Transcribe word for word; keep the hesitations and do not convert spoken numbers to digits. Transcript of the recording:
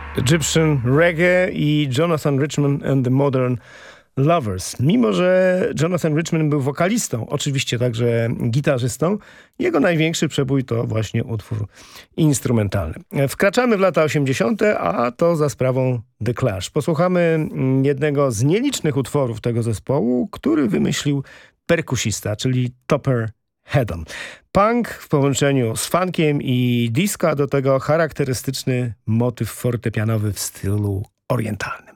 Egyptian Reggae i Jonathan Richman and the Modern Lovers. Mimo że Jonathan Richman był wokalistą, oczywiście także gitarzystą, jego największy przebój to właśnie utwór instrumentalny. Wkraczamy w lata osiemdziesiąte, a to za sprawą The Clash. Posłuchamy jednego z nielicznych utworów tego zespołu, który wymyślił perkusista, czyli Topper Headon. Punk w połączeniu z funkiem i disco, a do tego charakterystyczny motyw fortepianowy w stylu orientalnym.